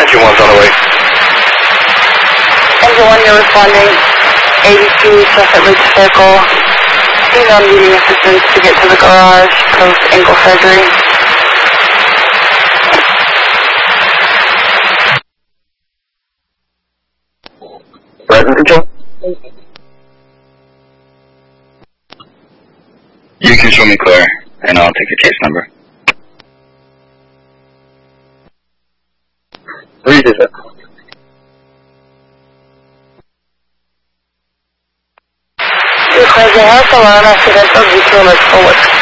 Engine 1's on the way. Engine 1, you're responding. 82, Sunset Ridge Circle. Female needing assistance to get to the garage, post ankle surgery. Present, Joe? You can show me clear, and I'll take the case number. Read it. Because the health alarm accidental detour is forward.